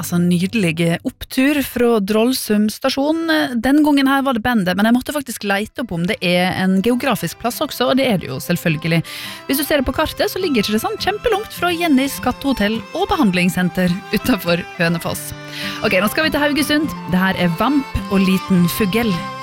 Altså, nydelige opptur fra Drollsum stasjon. Den gangen her var det bandet, men jeg måtte faktisk leite opp om det en geografisk plass også, og det det jo selvfølgelig. Hvis du ser det på kartet, så ligger ikke det sånn kjempelangt fra Jennys Skattehotell og behandlingssenter utenfor Hønefoss. Ok, nå skal vi til Haugesund. Det her Vamp og Liten Fugl.